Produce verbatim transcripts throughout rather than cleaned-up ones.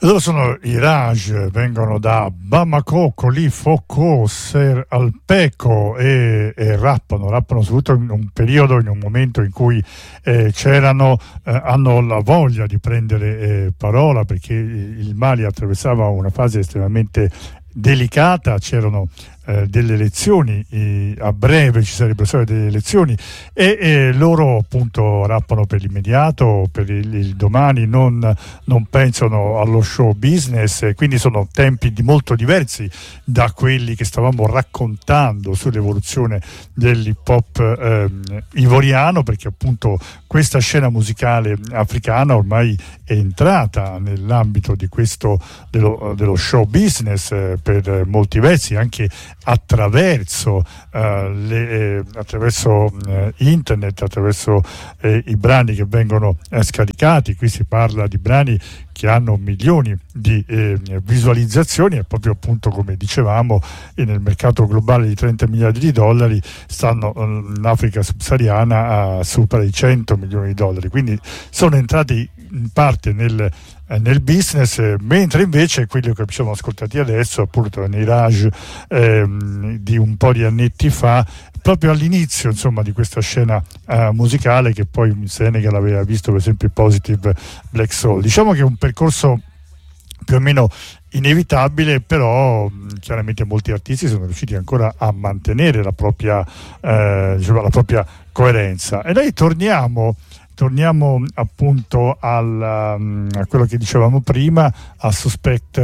Loro sono i Raj, vengono da Bamako, Colì, Foko, Ser Alpeco e, e rappano, rappano soprattutto in un periodo, in un momento in cui eh, c'erano, eh, hanno la voglia di prendere eh, parola, perché il Mali attraversava una fase estremamente delicata, c'erano eh, delle elezioni, eh, a breve ci sarebbero state delle elezioni e, e loro appunto rappano per l'immediato, per il, il domani, non, non pensano allo show business, e quindi sono tempi di molto diversi da quelli che stavamo raccontando sull'evoluzione dell'hip hop eh, ivoriano, perché appunto questa scena musicale africana ormai è entrata nell'ambito di questo dello, dello show business eh, per molti versi, anche attraverso eh, le, eh, attraverso eh, internet, attraverso eh, i brani che vengono eh, scaricati. Qui si parla di brani che hanno milioni di eh, visualizzazioni, e proprio appunto, come dicevamo, nel mercato globale di trenta miliardi di dollari stanno in Africa subsahariana a supera i cento milioni di dollari, quindi sono entrati in parte nel, eh, nel business, eh, mentre invece quello che ci siamo ascoltati adesso, appunto nei Raj eh, di un po' di annetti fa, proprio all'inizio insomma di questa scena uh, musicale, che poi in Senegal aveva visto per esempio il Positive Black Soul. Diciamo che è un percorso più o meno inevitabile, però mh, chiaramente molti artisti sono riusciti ancora a mantenere la propria, eh, diciamo, la propria coerenza. E noi torniamo Torniamo appunto al, um, a quello che dicevamo prima, a Suspect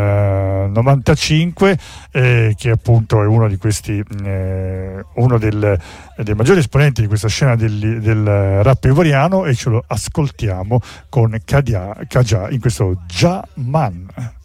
eh, novantacinque, eh, che appunto è uno di questi, eh, uno del, dei maggiori esponenti di questa scena del, del rap ivoriano, e ce lo ascoltiamo con Kadia, Kaja in questo Ja Man.